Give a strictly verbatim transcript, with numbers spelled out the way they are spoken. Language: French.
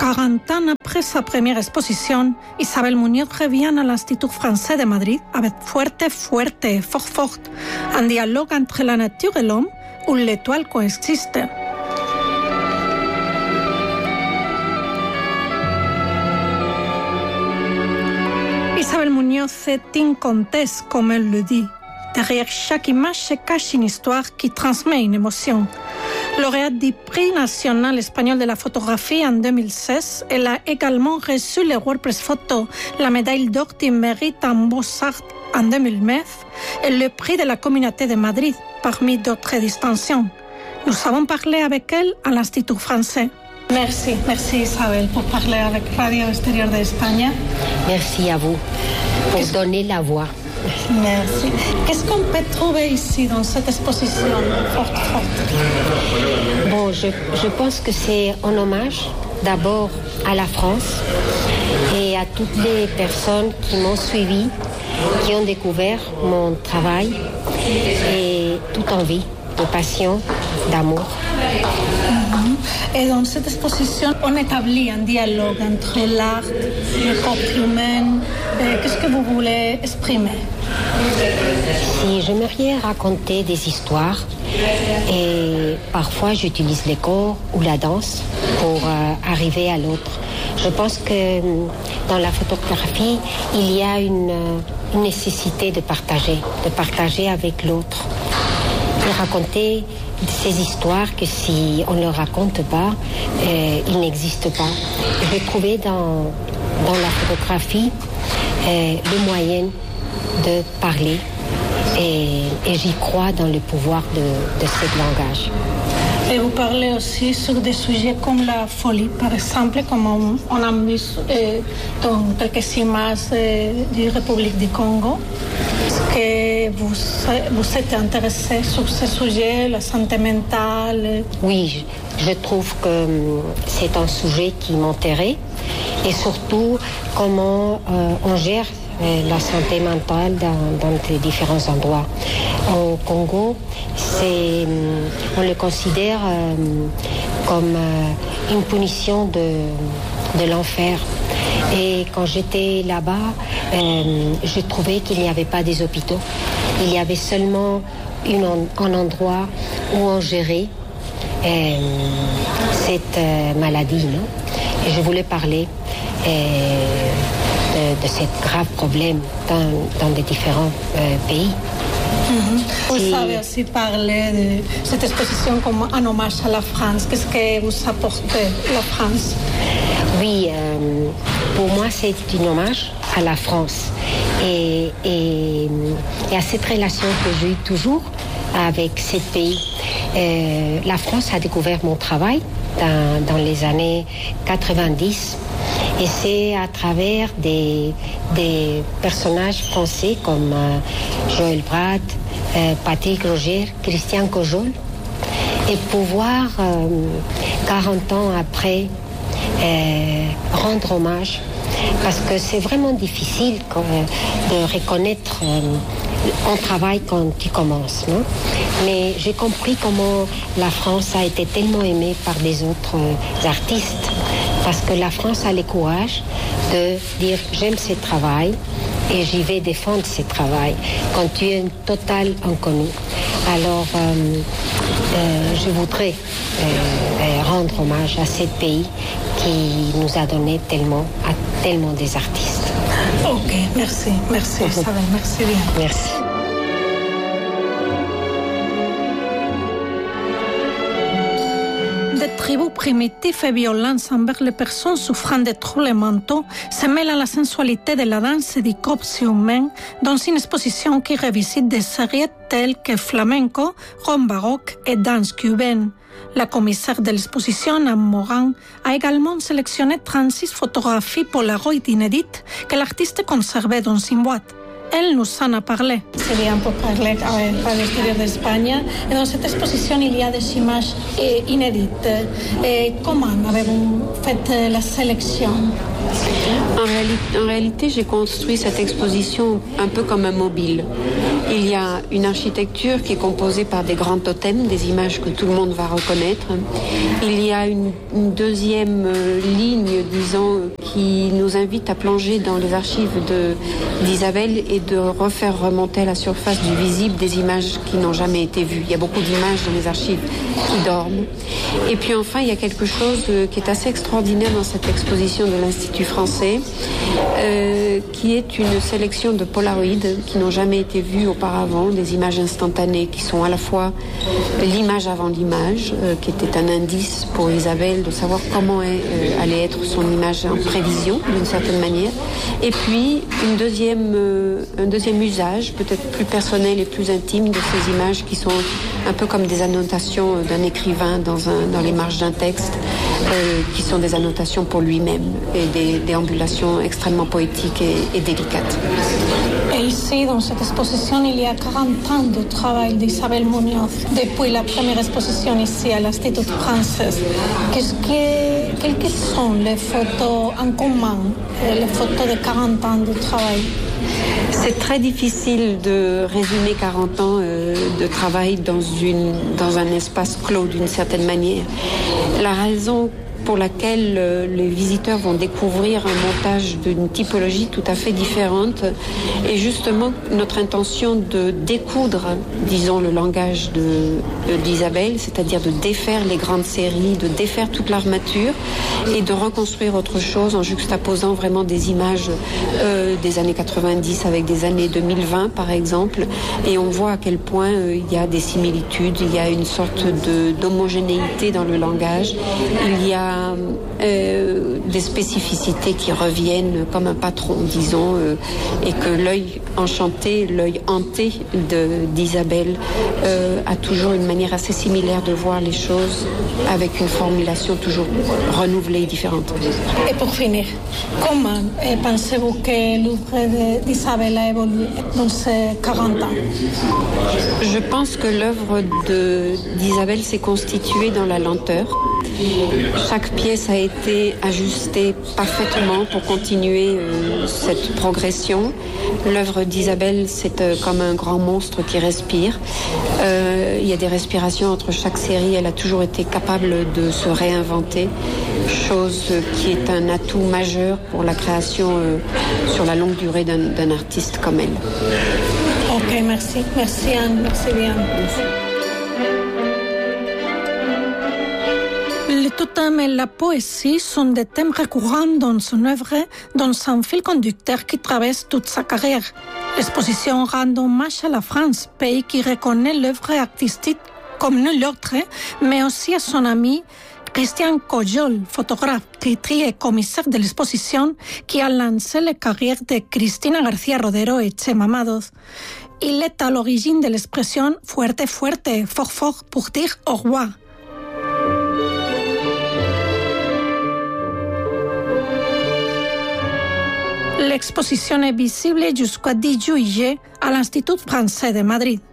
quarante ans après sa première exposition, Isabel Muñoz revient à l'Institut français de Madrid avec Fuerte, Fuerte et Fort, Fort, un dialogue entre la nature et l'homme où l'étoile coexiste. Isabel Muñoz est une comtesse, comme elle le dit. Derrière chaque image se cache une histoire qui transmet une émotion. Lauréate du prix national espagnol de la photographie en deux mille seize, elle a également reçu le WordPress Photo, la médaille d'or du mérite en Beaux-Arts en deux mille neuf et le prix de la Communauté de Madrid, parmi d'autres distinctions. Nous avons parlé avec elle à l'Institut français. Merci, merci Isabel pour parler avec Radio Extérieur d'Espagne. Merci à vous pour Qu'est-ce... donner la voix. Merci. Qu'est-ce qu'on peut trouver ici dans cette exposition forte, forte? Bon, je, je pense que c'est un hommage d'abord à la France et à toutes les personnes qui m'ont suivi, qui ont découvert mon travail et toute envie de passion, d'amour. Et dans cette exposition, on établit un dialogue entre l'art, le corps humain. Qu'est-ce que vous voulez exprimer? Si j'aimerais raconter des histoires, et parfois j'utilise le corps ou la danse pour euh, arriver à l'autre. Je pense que dans la photographie, il y a une, une nécessité de partager, de partager avec l'autre, de raconter ces histoires que si on ne les raconte pas, euh, ils n'existent pas. J'ai trouvé dans, dans la photographie euh, le moyen de parler et, et j'y crois dans le pouvoir de, de ce langage. Et vous parlez aussi sur des sujets comme la folie, par exemple, comme on, on a vu euh, dans quelques images euh, de la République du Congo. Est-ce que vous, vous êtes intéressé sur ce sujet, la santé mentale? Oui, je, je trouve que c'est un sujet qui m'intéresse et surtout comment euh, on gère euh, la santé mentale dans, dans les différents endroits. Au Congo, c'est, on le considère euh, comme euh, une punition de, de l'enfer. Et quand j'étais là-bas, euh, je trouvais qu'il n'y avait pas des hôpitaux. Il y avait seulement une, un endroit où on gérait euh, cette euh, maladie. Non? Et je voulais parler euh, de, de ce grave problème dans, dans les différents euh, pays. Mm-hmm. Vous savez aussi parler de cette exposition comme un hommage à la France. Qu'est-ce que vous apportez la France? Oui, euh, pour moi, c'est un hommage à la France et, et, et à cette relation que j'ai eue toujours avec ce pays. Euh, la France a découvert mon travail dans, dans les années quatre-vingt-dix et c'est à travers des, des personnages français comme euh, Joël Brad, euh, Patrick Roger, Christian Cojol et pouvoir, euh, quarante ans après, Euh, rendre hommage parce que c'est vraiment difficile euh, de reconnaître euh, un travail quand tu commences, non? Mais j'ai compris comment la France a été tellement aimée par les autres euh, artistes parce que la France a le courage de dire j'aime ce travail et j'y vais défendre ce travail quand tu es un total inconnu. Alors euh, euh, je voudrais euh, rendre hommage à ce pays qui nous a donné tellement, à tellement des artistes. Ok, merci, merci Isabel, merci bien. Merci. Des tribus primitives et violentes envers les personnes souffrant de troubles mentaux se mêlent à la sensualité de la danse et du corps humain dans une exposition qui revisite des séries telles que flamenco, rumba baroque et danse cubaine. La commissaire de l'exposition, Anne Morin, a également sélectionné trente-six photographies Polaroid inédites que l'artiste conservait dans une boîte. Elle nous en a parlé. C'est bien pour parler à l'extérieur d'Espagne. Et dans cette exposition, il y a des images inédites. Et comment avez-vous fait la sélection? En réalité, en réalité, j'ai construit cette exposition un peu comme un mobile. Il y a une architecture qui est composée par des grands totems, des images que tout le monde va reconnaître. Il y a une, une deuxième euh, ligne, disons, qui nous invite à plonger dans les archives de, d'Isabelle et de refaire remonter à la surface du visible des images qui n'ont jamais été vues. Il y a beaucoup d'images dans les archives qui dorment. Et puis enfin, il y a quelque chose qui est assez extraordinaire dans cette exposition de l'Institut français, euh, qui est une sélection de polaroïdes qui n'ont jamais été vues auparavant, des images instantanées qui sont à la fois l'image avant l'image, euh, qui était un indice pour Isabelle de savoir comment est, euh, allait être son image en prévision d'une certaine manière, et puis une deuxième, euh, un deuxième usage peut-être plus personnel et plus intime de ces images qui sont un peu comme des annotations d'un écrivain dans, un, dans les marges d'un texte, euh, qui sont des annotations pour lui-même et des déambulations extrêmement poétiques et, et délicates. Et ici, dans cette exposition, il y a quarante ans de travail d'Isabelle Muñoz depuis la première exposition ici à l'Institut français. Qu'est-ce que, quelles sont les photos en commun, les photos de quarante ans de travail? C'est très difficile de résumer quarante ans euh, de travail dans, une, dans un espace clos d'une certaine manière. La raison pour laquelle euh, les visiteurs vont découvrir un montage d'une typologie tout à fait différente et justement notre intention de découdre, disons, le langage de, de, d'Isabelle, c'est-à-dire de défaire les grandes séries, de défaire toute l'armature et de reconstruire autre chose en juxtaposant vraiment des images euh, des années quatre-vingt-dix avec des années deux mille vingt par exemple, et on voit à quel point euh, il y a des similitudes, il y a une sorte de, d'homogénéité dans le langage, il y a Euh, des spécificités qui reviennent comme un patron, disons, euh, et que l'œil enchanté, l'œil hanté de, d'Isabelle euh, a toujours une manière assez similaire de voir les choses avec une formulation toujours renouvelée et différente. Et pour finir, comment pensez-vous que l'œuvre d'Isabelle a évolué dans ces quarante ans? Je pense que l'œuvre de, d'Isabelle s'est constituée dans la lenteur. Chaque pièce a été ajustée parfaitement pour continuer euh, cette progression. L'œuvre d'Isabelle, c'est euh, comme un grand monstre qui respire. Euh, il y a des respirations entre chaque série. Elle a toujours été capable de se réinventer, chose qui est un atout majeur pour la création euh, sur la longue durée d'un, d'un artiste comme elle. Ok, merci. Merci Anne, merci bien. Merci. Le totem et la poésie sont des thèmes récurrents dans son œuvre, dans un fil conducteur qui traverse toute sa carrière. L'exposition rend hommage à la France, pays qui reconnaît l'œuvre artistique comme nul autre, mais aussi à son ami Christian Cojol, photographe, critique et commissaire de l'exposition, qui a lancé la carrière de Cristina García Rodero et Chema Madoz. Il est à l'origine de l'expression « fuerte, fuerte », fort, fort, pour dire au roi. L'exposition est visible jusqu'au dix juillet à l'Institut français de Madrid.